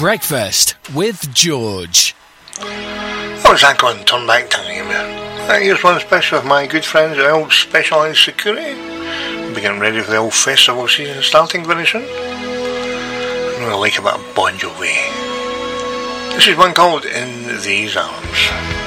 Breakfast with George. Oh, it's that going turn back time. Here's one special with my good friends at Old Specialised Security. We'll be getting ready for the old festival season starting very soon. I really like a bit of Bon Jovi. This is one called In These Arms.